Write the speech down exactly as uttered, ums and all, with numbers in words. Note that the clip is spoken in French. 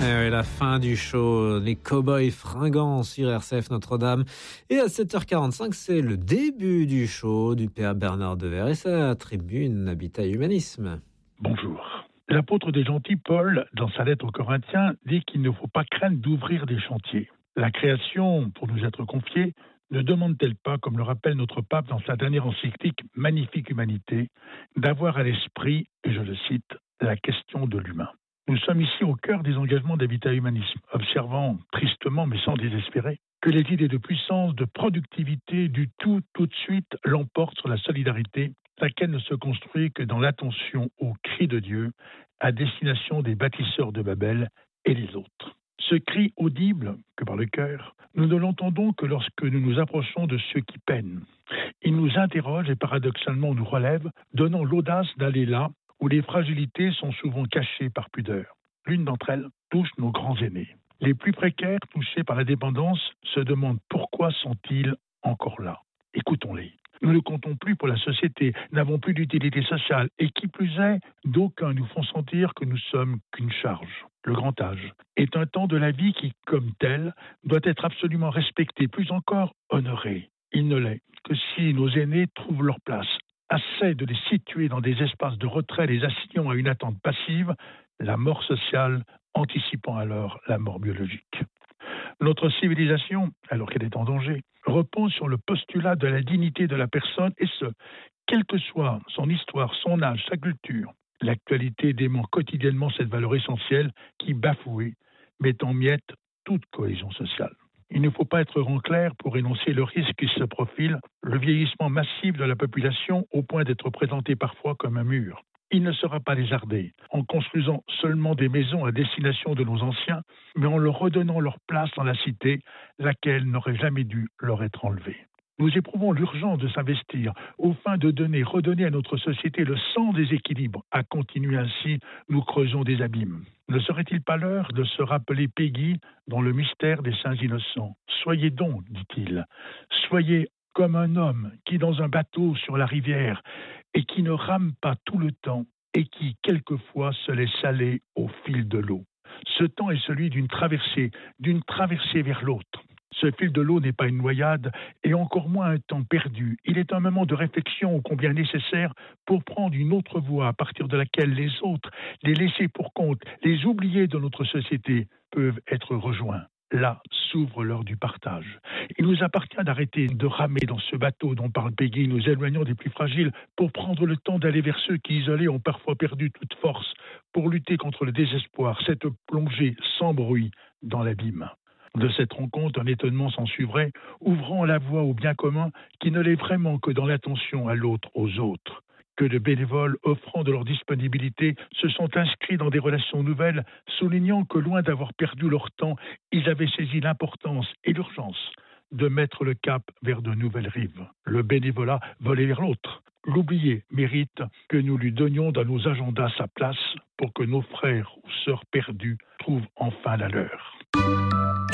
Eh oui, la fin du show, les cow-boys fringants sur R C F Notre-Dame. Et à sept heures quarante-cinq, c'est le début du show du Père Bernard Devers et sa tribune Habitat Humanisme. Bonjour. L'apôtre des gentils, Paul, dans sa lettre aux Corinthiens, dit qu'il ne faut pas craindre d'ouvrir des chantiers. La création, pour nous être confiée, ne demande-t-elle pas, comme le rappelle notre pape dans sa dernière encyclique « Magnifique humanité », d'avoir à l'esprit, et je le cite, la question de l'humain. Nous sommes ici au cœur des engagements d'Habitat Humanisme, observant, tristement mais sans désespérer, que les idées de puissance, de productivité, du tout, tout de suite, l'emportent sur la solidarité, laquelle ne se construit que dans l'attention aux cris de Dieu, à destination des bâtisseurs de Babel et les autres. Ce cri audible, que par le cœur, nous ne l'entendons que lorsque nous nous approchons de ceux qui peinent. Il nous interroge et paradoxalement nous relève, donnant l'audace d'aller là où les fragilités sont souvent cachées par pudeur. L'une d'entre elles touche nos grands aînés. Les plus précaires, touchés par la dépendance, se demandent pourquoi sont-ils encore là. Écoutons-les. Nous ne comptons plus pour la société, n'avons plus d'utilité sociale et qui plus est, d'aucuns nous font sentir que nous sommes qu'une charge. Le grand âge est un temps de la vie qui, comme tel, doit être absolument respecté, plus encore honoré. Il ne l'est que si nos aînés trouvent leur place, assez de les situer dans des espaces de retrait, les assignant à une attente passive, la mort sociale anticipant alors la mort biologique. Notre civilisation, alors qu'elle est en danger, repose sur le postulat de la dignité de la personne, et ce, quelle que soit son histoire, son âge, sa culture. L'actualité dément quotidiennement cette valeur essentielle qui, bafouée, met en miettes toute cohésion sociale. Il ne faut pas être en clair pour énoncer le risque qui se profile, le vieillissement massif de la population au point d'être présenté parfois comme un mur. Il ne sera pas lézardé en construisant seulement des maisons à destination de nos anciens, mais en leur redonnant leur place dans la cité, laquelle n'aurait jamais dû leur être enlevée. Nous éprouvons l'urgence de s'investir au fin de donner, redonner à notre société le sens des équilibres. À continuer ainsi, nous creusons des abîmes. Ne serait-il pas l'heure de se rappeler Péguy dans le mystère des saints innocents ? Soyez donc, dit-il, soyez comme un homme qui, dans un bateau sur la rivière, et qui ne rame pas tout le temps, et qui, quelquefois, se laisse aller au fil de l'eau. Ce temps est celui d'une traversée, d'une traversée vers l'autre. Ce fil de l'eau n'est pas une noyade, et encore moins un temps perdu. Il est un moment de réflexion ô combien nécessaire pour prendre une autre voie à partir de laquelle les autres, les laissés pour compte, les oubliés de notre société, peuvent être rejoints. Là s'ouvre l'heure du partage. Il nous appartient d'arrêter de ramer dans ce bateau dont parle Péguy, nous éloignant des plus fragiles, pour prendre le temps d'aller vers ceux qui, isolés, ont parfois perdu toute force, pour lutter contre le désespoir, cette plongée sans bruit dans l'abîme. De cette rencontre, un étonnement s'ensuivrait, ouvrant la voie au bien commun qui ne l'est vraiment que dans l'attention à l'autre, aux autres. Que de bénévoles, offrant de leur disponibilité, se sont inscrits dans des relations nouvelles, soulignant que loin d'avoir perdu leur temps, ils avaient saisi l'importance et l'urgence de mettre le cap vers de nouvelles rives. Le bénévolat volé vers l'autre. L'oublié mérite que nous lui donnions dans nos agendas sa place pour que nos frères ou sœurs perdus trouvent enfin la leur.